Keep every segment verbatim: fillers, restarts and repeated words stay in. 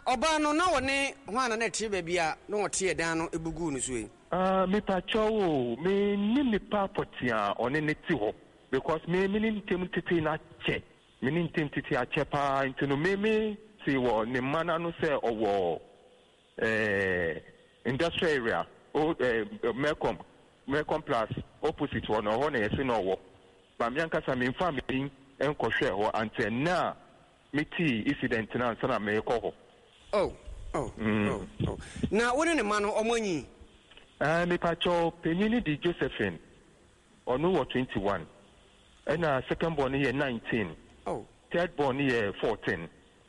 oba no na wone hwana na tie bia na wote dan no ebugu no so yi ah me pa chowo me ni me pa potia one ne ti ho because me me ni ntem tete na che me ni ntem tete a che pa into no me me see wo ne mana no say owo eh industrial area o eh, Melcom Melcom Plus opposite one or one yes no wo ba me ankasa me mfa me enko hwe ho until na me ti incident na so na me ko ho oh oh mm. oh oh na wone ne ma no omonyi ah me pa cho penini di Josephine onu wo twenty-one and uh, second born here nineteen oh third born here fourteen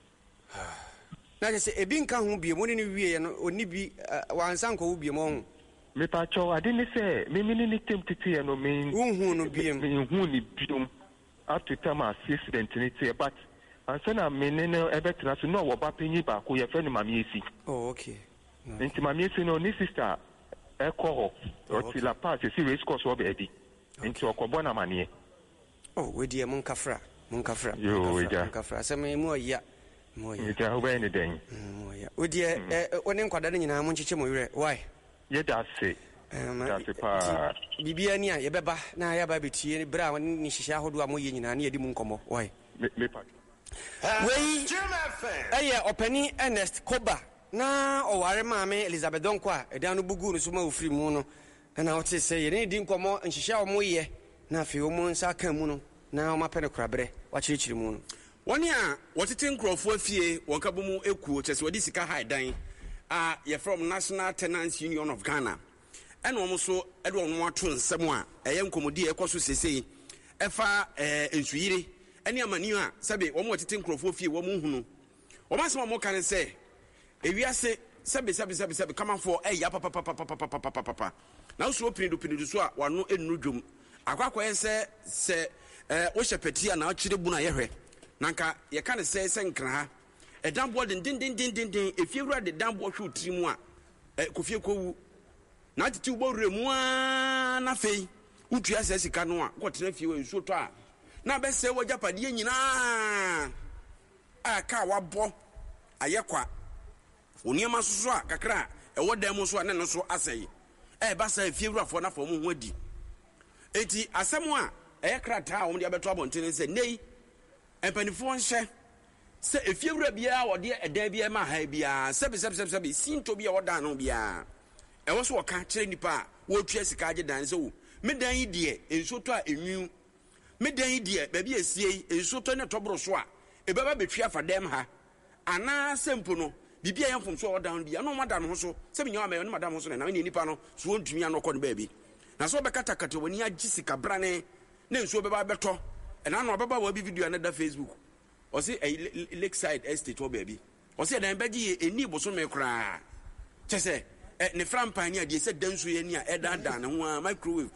na je se ebi nka ho bie mo ne wie no oni bi wansan ko wo bie mo ho me pa cho ade ne se me me ni tem tete no me unhu no bie me hu ni biom up to time accident ni te but ansana me ne no ebetra so no wo ba penyi ba ko ye fe ni mama esi oh okay nti mama esi no ni sister e ko ho o ti la pass si race course wo be edi nti okobo na mane oh we die mun kafra mun kafra yo ja kafra se me mo ya mo ya ja ho be ni den mo ya we die oni nkwada ne nyina mun chiche mo yire why ye da se da se pa bibia ni a ye beba na ya ba betie ni bra ni hihia hodo a mo ye nyina na ye di mun komo why me pa we eye opani Ernest Koba na oware maame Elizabeth Donko a edan no bugu no so ma ofri mu no na wote se ye ne di nkomo nhihia o mo ye na afi o mo nsa kan mu no na o ma pene krabre wa chirichiri mu no woni a wotete nkrofo afie wonka bomu ekuo chese wodi sika high dan a ye from National Tenants Union of Ghana ene omo so ede ono ato nsem a eye nkomodi ekoso sesei efa eh nsuyire ene amani a sebe omo wotete nkrofo afie wo mu hunu o ma sema mo kan se ewiase sebe sebe sebe sebe come for eh ya papa papa papa papa papa na so pinidu pinidu so a wano enu dwom akwakwa se se eh wo shepetia na akire bu na yehwe nanka ye kan se se nkra ha edambo din din din din din din efiewura de dambo hwe trimu a eh kofie kowu na titi ubo remu a na fei utu ase sika no a kwotena fiewe nsuo to a na be se wo japade nyina a ka wabo ayekwa oniema soso a kakra e wodam so a ne no so asai e ba sa fiewura fo na fo mu ho adi enti asem a e krata a wo de abeto abontene se nei empanifo nhye se efiewura bia wo de edan bia ma ha bia sebe sebe sebe sebe sinto bia wodan no bia e wo so woka kire nipa wo tua sika age dan se wo medan yi de enso to a enwu medan yi de ba bia esie enso to ne tobro so a e baba betwa fa dem ha ana sempo no bibia yamfom so wodan bia no madam ho so se menyo ama no madam ho so na ne nipa no so wontumi anokọ no baabi na so bekata kata woni agi sika brane na enso beba beto e na no baba wa bi video na da Facebook o se Lakeside Estate wo baabi o se dan bagi eni boso me kra chese ne frampani a de se danso ye ni a eda da na ho microwave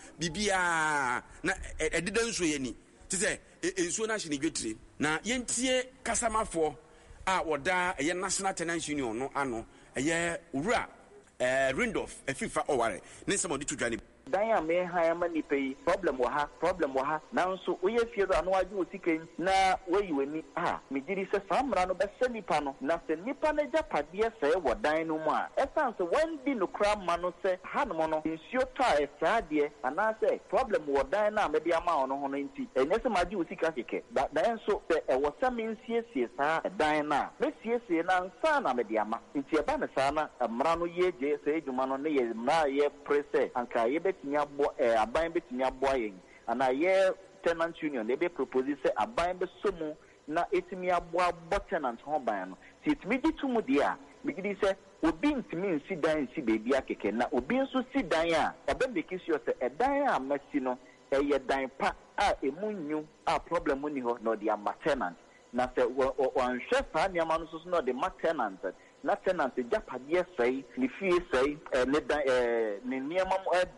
bibia na edidanso ye ni chese enso na hye ne dwetire na yentie kasamafo a woda eye National Tenants Union no ano eye owura eh Rindolph efifa oware ne nsemo de tudwane dan ya me ha ya mani pay problem wa ha problem wa ha nanso oye fiero anu aju otike na weyi wani ah me diri se samra no be se nipa no na se nipa na japade se wo dan no mu a essence when di no kra ma no se ha no no nsio ta e saade ana se problem wo dan na me dia ma ono ho no nti enye se maji otike keke dan so se e wo se me nsiesie sa dan na me siesie na nsa na me dia ma nti e ba me sa na mra no ye je se ejuma no ne ye mra ye prese anka ye be tinya bo eh aban be tinya bo ayen ana ye tenant union they be propose say aban be somu na etimi aboa bo tenant ho ban no ti etimi di tumu dia bigidi say obi ntimi nsi dan nsi beebi akeke na obi nso si dan a ebe make sure say e dan a masi no e ye dan pa a emunyu a problem ni ho no dia tenant na say o anhwe fa ni ama no so no de tenant na tenant japade sei ni fie sei ne dan ne niema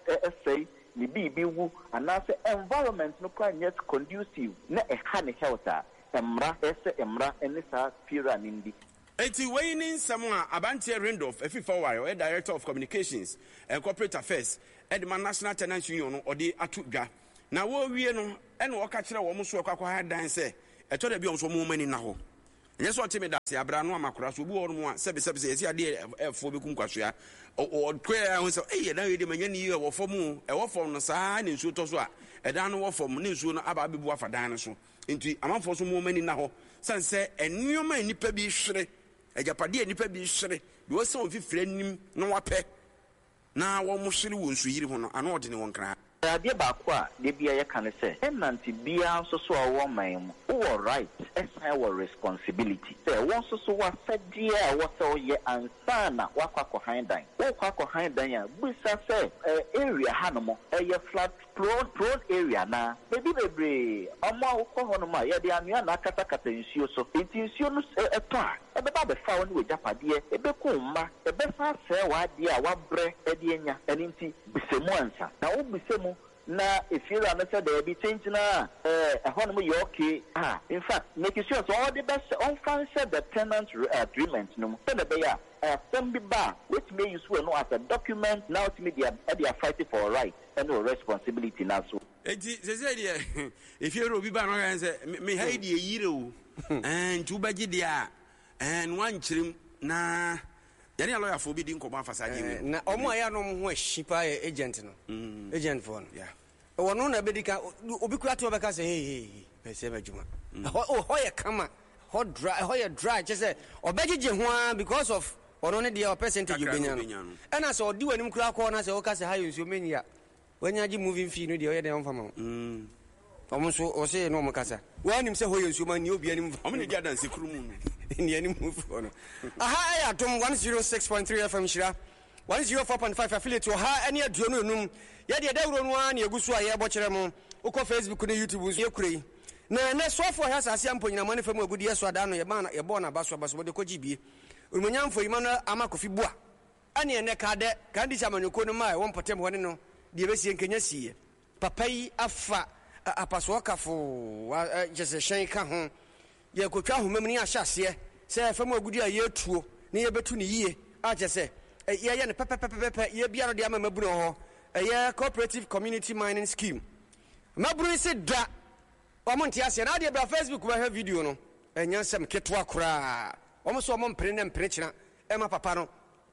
sei ni bibi wu ana se environment no kwa net conducive na e ha ne health a emra ese emra ene sa fira nindi enti weining samwa abantie Rindolph efifa wire director of communications and corporate affairs Edman National Tenants Union no odi atudwa na wo wie no ene wo ka kire wo mo so kwakwa ha dan se e to da bi on so mo mani na ho Yes, what Timmy does, Abrano Macross, who wore one, seven, seven, says, I did a four become Quassia, or queer, I was so, eh, now you many year or for moon, a war from the sign in Sutoswa, a down war from New Soon about Bibu for dinosaur, into a month for some more many now. Sun say, and new man nipper be shre, a Japadia nipper be shre, you were so friend, no ape. Now one more silly wounds to hear one, an ordinary one cry. Adeɛ baako a de bia yɛ ka ne sɛ ɛnante bia nso so a wɔn man mu wɔ right ɛsan wɔ responsibility sɛ wɔn nso so wɔ asɛdeɛ a wɔsɛ wɔyɛ ansa na wakɔ akɔhan dan wɔkɔ akɔhan dan a bisa sɛ ɛ area hanom ɛyɛ flat prone prone area na ebi bebree ɔmo a wɔkɔ hɔ nom a yɛde anua na akatakata nsuo so nti nsuo no ɛtɔ a ɛbɛba abɛfa wɔn wɔ gyapadeɛ ɛbɛkɔ mma ɛbɛsan sɛ wɔadeɛ a wabrɛ ɛde anya ɛne nti bisemu ansa na wo bisemu na efira na said there be change na eh ehon mo ye okay ah in fact make sure so all the best on fancy the tenant agreement no so the be a some be ba which may use no as a document now to media they are fighting for a right and no responsibility now so enti se se dia if you obi ba no kan say me haidi yire o and tu ba dia and one chirim na yari lawyer for bi din ko ba fasaje na omo aya no ho ahyipa agent no agent for no yeah wono na bedika obi kura to obeka say hey hey pese majuma ho ho ye kama ho dry ho ye dry che say obegege ho because of ono ne dia percentage obenya no and as odi wanim kura ko na say o ka say hayo nso menya wanya gi moving fee no dia o ye dem fama mm omo so o say no mo kasa wanim say ho ye nso man ni obi anim omo ne dia dance kuru mu no ni anim move ono aha ya tom one oh six point three F M Shira one oh four point five affiliate o ha ene aduonu enum ya de dawuro no a na egusu a ye bo kire mo uko Facebook na YouTube nso ye kurei na na sofo ha sase amponyina mo ne fam agudi yeso ada no ye ba na ye bo na baso baso de koji bie urumanyamfo yima no amakofi bua ane ene ka de kan di chamanyoko no ma won potem hone no de besie nkenya sie papa yi afa apaso kafo jese hyen ka ho ye kotwa homam ni ahyase se fam agudi a ye tuo ne ye betu ne yie a jese ye ye ne pepepepepe ye bia no de ama mabunu ho a cooperative community mining scheme. Mabru said da Omontia said, I did Facebook where her video no, and yan some ketwa cra. Almost a mom print and preaching, Emma Papano,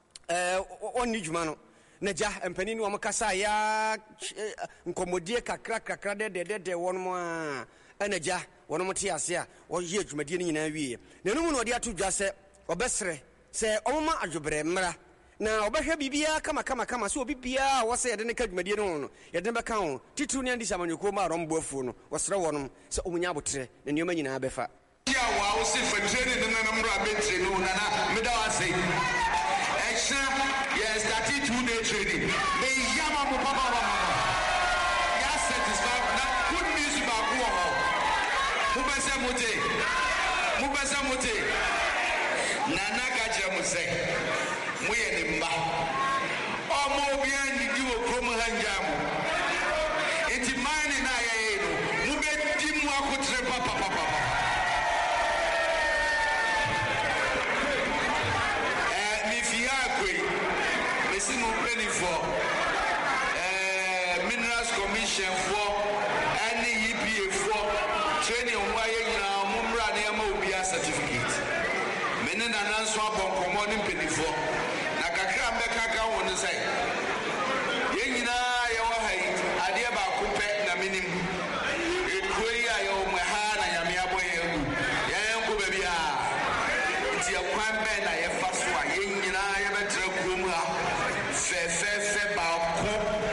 uh, on Nijmano, Naja and Penino Makasa, ya, Nkomodia crack crack de de one more, and a ja, one more tiasia, or huge Medini in a way. The no one to just say, or bestre, say, Oma Ajubre Mra. Na obehwe bibia kama kama kama so bibia wo se yede ne kadwumade no yede be ka ho titu ne andisa manyoko ma romboafu no wo sere wonom se omunya abotre na nioma nyina befa ya wa wo se fa training no na mra betri no na na meda wa se extra yes that two day training me yama mo papa papa ya satisfy na good news ba ko ho mo be se mote mo be se mote na na ka je mo se we ni mba omo bi ani di wo krom hanjamu enti mine na ya no mu be di mu akotre papa papa eh mi fi akwe me si no penny for eh minerals commission for any E P A for training wa ye nyina mu mra na ma obi a certificate me ne na nan so abon komo ni penny for kaka won say ye nyina ye wa hai ade ba ko pe na minim e kuyi ayo mo ha na nyame aboye egu ye enko ba bia ti e kwan be na ye fa so a ye nyina ye betre kurom ha fe fe fe ba ko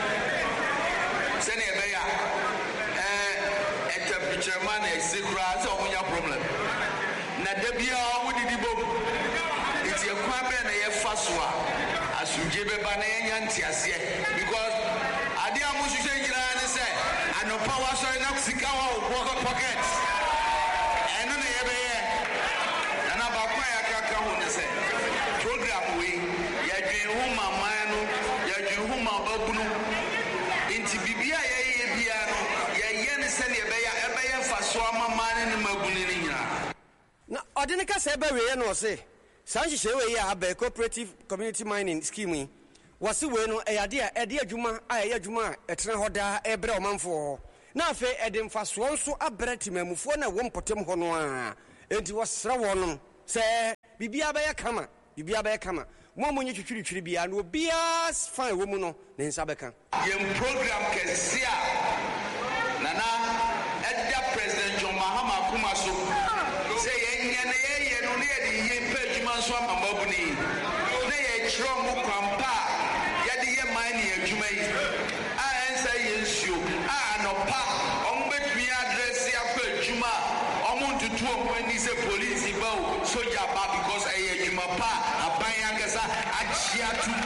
se ne be ya eh e temperature man e sikra so omunya problem na da bia wo didi bom ti e kwan be na ye fa so a asujebe ba na yanti ase because ade amusu she nyira ne say ano power so na sika wa pocket eno na yebe ye na ba kwa ya kaka hu ne say program we ya dwen hu mama no ya dwen hu ma babunu inti bibia ye ye bia no ya ye ne se ne be ya ebe ye fa so mama ne mabunu ne nyira na ode ne ka se be we no se Sanji shewe ya abe cooperative community mining scheme wasi we no eyade a ede adwuma a eye adwuma etena hoda ebre omanfo na afa ede mfaso nso abre timamufo na wo mpotem ho no a enti wɔsrɛ wɔnom sɛ bibia bɛyɛ kama bibia bɛyɛ kama mo mo nyi twitwiri bia no bia fan wo mu no ne nsa bɛka yɛn program kɛse a nana ɛda president John Mahama Kuma so sɛ yɛn nyɛ ne yɛyɛ no ne yɛde yɛ pɛ adwuma nso ama mabuni ne yɛkyerɛ mo kwampa yɛde yɛ man ne adwuma yi a ɛnsa yɛ nsuo a anɔpa ɔmo bɛtumi adrɛse apɛ adwuma ɔmo ntutu ɔmo ani sɛ polisi ba o soja ba because ɛyɛ adwuma pa aban ankasa akyia tu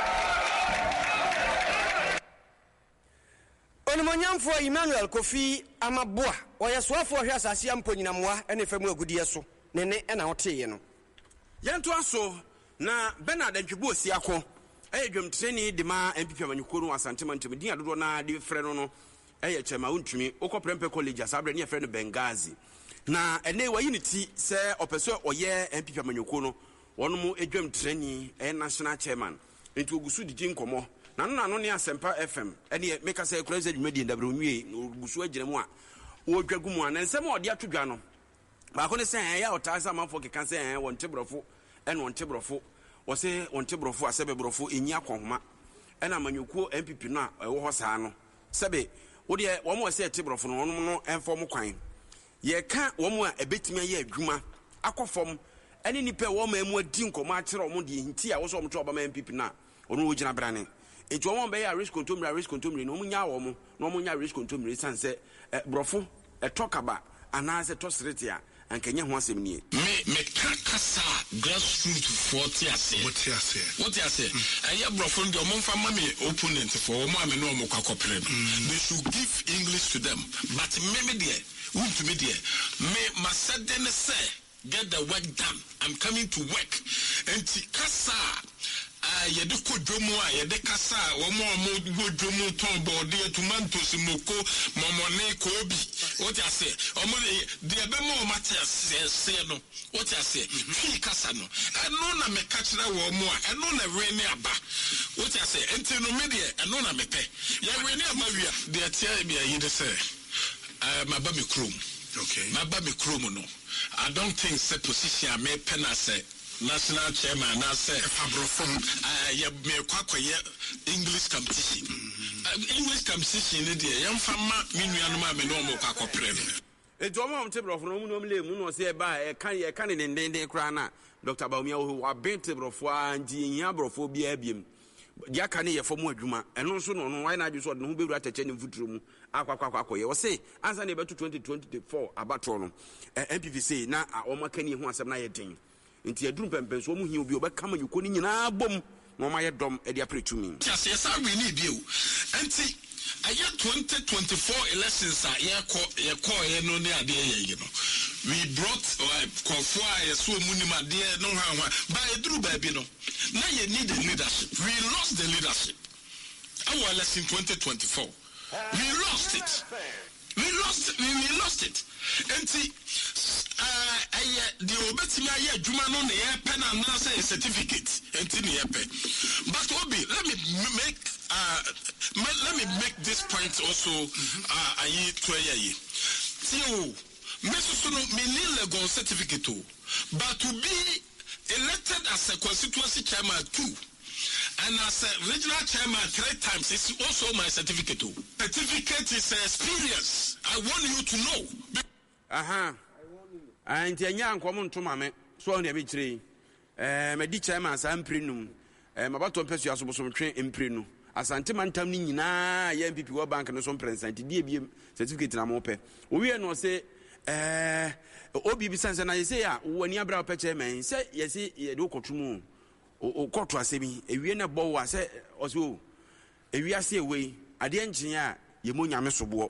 onimonyamfo Emmanuel Kofi Amaboa ɔyɛ soafo hwɛ asase amponyinamoa ɛne famu agudie so ne ne ɛna ɔteyɛ no yɛnto aso na Bernard Antwibo Siako ɛyɛ dwamtreni de ma M P P amanyuko no asantema ntɛm din adodo na de frɛ no no ɛyɛ kyɛma wontumi okɔ Prempeh College asabre ne frɛ no Benghazi na ɛne wayi ne ti sɛ ɔpɛsɛ ɔyɛ M P P amanyuko no wɔno mu edwamtreni ɛyɛ national chairman nti ogusu di nkomo na no na no ne Asempa F M ɛne meka sɛ kura sɛ dwumadi ndabro nwie ogusu agyina mu a wodwagu mu a na nsɛm a ɔde atodwa no baako ne sɛ ɛyɛ ɔtaa sɛ amanfo keka sɛ ɛyɛ wɔn tebrɔfo ɛne wɔn tebrɔfo wɔsɛ wɔn tebrɔfo asɛbɛ brɔfo enyi akɔhoma ɛna amanyuko M P P no a ɛwɔ hɔ saa no sɛbe wodeɛ wɔn wɔ sɛ tebrɔfo no wɔn no ɛmfɔ mo kwan yɛka wɔn a ɛbɛtumi ayɛ adwuma akɔfɔm ɛne nipa wɔn ma emu adi nkɔmɔ akyerɛ wɔn de nti a wɔsɔ wɔn to ɔbama M P P no a ɔno wɔ gyina brane enti wɔn bɛyɛ risk control risk control na wɔn nya wɔn na wɔn nya risk control san sɛ brɔfo ɛtɔ kaba anaasɛ tɔ serete a ankanya ho asɛm nie me me kasa grassroots forty ase what ase what ase ɛyɛ brɔfo ndi ɔmo mfa ma me opponent for ɔmo ame no ɔmo kwakɔpere no they should give English to them but me me deɛ wontumi deɛ me masɛde ne sɛ get the work done. I'm coming to work. And kasa ah yede ko dwomu a yede kasa omo omo go dwomu ton body tomatoes moko momone ko obi. What I say? Omo de be mo matter say no. What I say? Fi kasa no. Eno na me catch na wo mo a eno na we ni aba. What I say? Enti no me de eno na me pe. Ya we ni aba wi a de atia bia yede say. Uh, my baby chrome. Okay. My baby chrome no. I don't think say position I may pen as a national chairman. I say from uh me kwakoye English competition. Uh, English competition in the young farmer minuanuma me no mo kwakopre. E jomo am tebro fo no mu no mle mu no se ba e kan e kan ne ndenden kra na Doctor Baumia wo aben tebro fo anji hia brofo bia biem. Dia kan ye fo mu adwuma eno so no no why na adwo so no ho bewura tache ne mfuturo mu akwakwakwakoye wo se ansa ne beto twenty twenty-four abato no M P P C na o makani ho asem na ye den nti aduru pempenso o mu hi obi obekama yuko ni nyina bom no ma ye dom e dia pretumi yes yes I we need you nti aya twenty twenty-four elections are ye ko ye ko ye no ne ade ye ye no we brought konfo a ye so munim ade no ha ha ba eduru ba bi no na ye need the leadership we lost the leadership our election twenty twenty-four we lost it we lost it. we, we lost it nti uh aye the obetimi aye adwuma no na ye pen na say certificate nti ne ye pe but obi let me make uh let me make this point also uh aye to aye tio mesusu no me need legal certificate but to be elected as a constituency chairman too and as a regional chairman three times is also my certificate. Certificate is experience. I want you to know. Aha. And nya nkomo ntoma me so on e be kire. Eh me di chairman sa mprenum. Eh mabato pesu aso bosom twen mprenu. Asante mantam ni nyina ya M P P World Bank no so mprensante die biem certificate na mo pe. Owie no se eh obi bi sanse na yese ya woni abra pe chairman se yesi ye do kotumu. O koto asemi ewie na bo wa se oso ewie ase ewe ade enjin a ye mo nyame sobo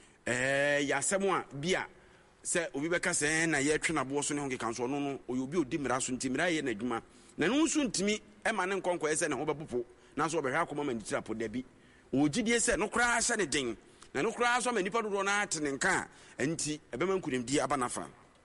eh ya asemo a bia se obi beka se na ye twe na bo so ne ho kekan so no no obi odi mira so ntimira ye na adwuma na no nso ntimi e ma ne nkonko ese ne ho bepopo na so obehwa akoma man ditira po da bi ogidie se no kra hye ne den na no kra so ma nipa dodo na atene nka enti ebema nkunimdi aba nafa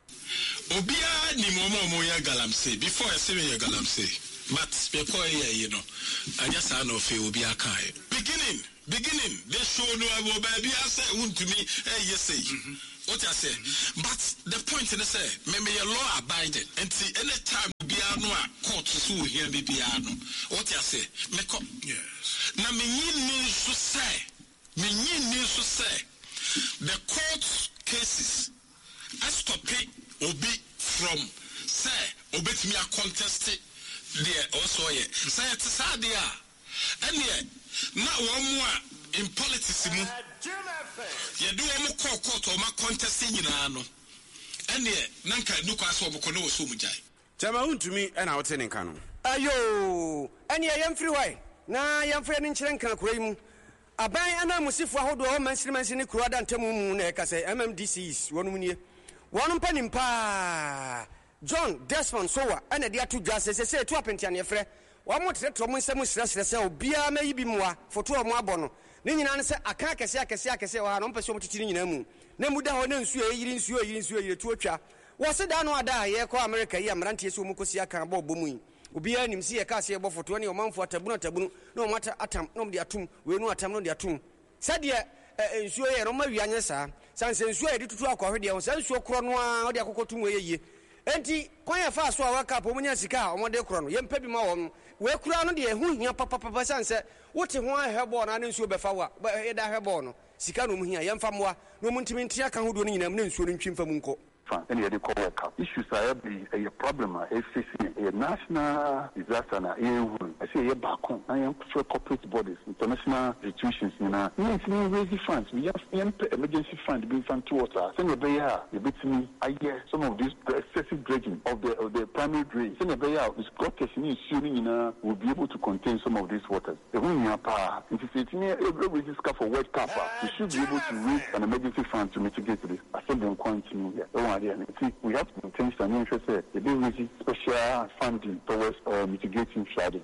obia ni momo mo ya galamse before I say ya galamse. But because you know, I just I know feel be a kind. Beginning, beginning. They show no baby. I say, to me, hey, yes, say. What I say, but the point is say, maybe a law abiding, and see any time biano court to sue here be piano. What I say, make up. Yes. Now me needs to say, me needs to say, the court cases, I stop it obi from say obet me a contested there also yeah. Say it's sad there, and yeah, now one more in politics. You do a more court or my contesting in ano. And yet, Nanka Nukas or Mokono Sumujai. Tama to me and our tenant canon. Ayo, and I am free way. Na yam friend in Chenka cream. A buy and I must see for how do all men's in the crowd and Temu Neka M M D Cs one minute. One penny pa John Desmond Sowa and a dear two justices say two up in Tiania. One more set from some stress, beer may be more for two or more bono. Nini answer a carcass, I can say, I can say, or an umpire to in Nemu. Nemuda, no, sue, you didn't sue, you didn't sue, you to was it down or die, yeah, call America, Yamranti, Sumukosia, Cabo Bumi. Ubi him see a cassia for twenty or month for tabuna tabu, no matter atom, no the atom, we know atom, no the atom. Said ye, sue, Roma Yanasa, Sans sue, to talk already, I was so chrono, or the Akotum ye. Enti, quite fast to our cup, woman, Yasica, or one day chrono, young Peppy Mom. Where crown the who your papa papa said, what in one her born and so before, but I her born. Sicanum here, young famwa, no muntimentia can do in a moon swim from Munko. Any other co work issues are a problem, a facing a national disaster. I say a back home. I am sure corporate bodies, international institutions, you know, raising funds. We have emergency fund being fund towards us. Send a bayer, a bit to me. I hear some of this excessive dredging of the of the primary drain. Send a bayer, this Scottish shooting in a will be able to contain some of these waters. The one you power. If you say every register for wet kappa, we should be able to raise an emergency fund to mitigate this. I said them quantity. See, we have to change the interest rate. They do receive special funding towards uh, mitigating flooding.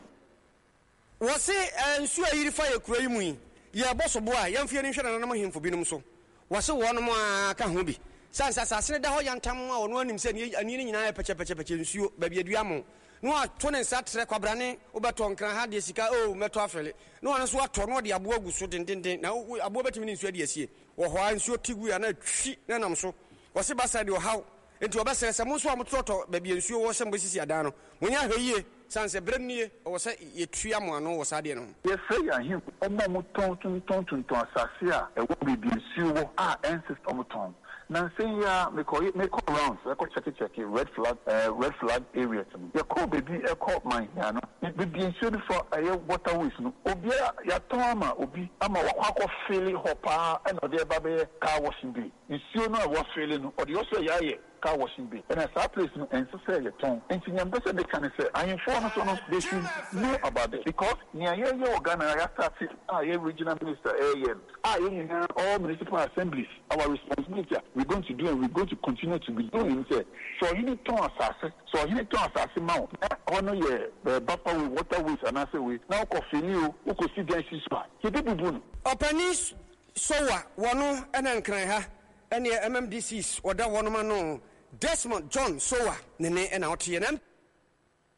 Was it and sure you fire Kraymu? Yeah, boss of boy, young feeling shall not know him for being so. Was it one more can be? Sans assassin, the whole young Tam or one him said, and you know, Pacha Pacha Pacha, baby Diamo. No, twenty sat Quabrane, Oberton can have the Sika, oh, Metofel. No one is what Torno the Abu Sutin, now Abu to Ministry, yes, or why I'm sure Tigu and a treat, and I'm so. Was it beside your how? Into a best some swam trotto, baby, and sure was some business Adano. When you hear Sans a brand or say a triamo, no was Adiano. Yes, say I hear a moment ton to ton to Sasia, a would be sure our ancestor on tom. Now say ya make all make all rounds, I could check it check it, red flag, uh, red flag area to me. Your call baby, a call mine, Yano. It be being suited for a waterways. Obia, Yatoma, Obi, I'm a walk of feeling hopper and other baby car washing be. You see, no, was feeling, or you also, yeah, car washing be. And as I place and so say your tongue, and to them, they can say, I inform us, they should know about it because near your Ghana, I started, ah, regional minister, A M, ah, all municipal assemblies, our responsibility. We're going to do and we're going to continue to be doing it. So you need to assess, so you need to assess amount. Honor your buffer with waterways and I say we now coffee you who could see the issues. He did do. Openis Sowa, one and then cry and M M D Cs or that one man, Desmond John Sowa, Nene and out here.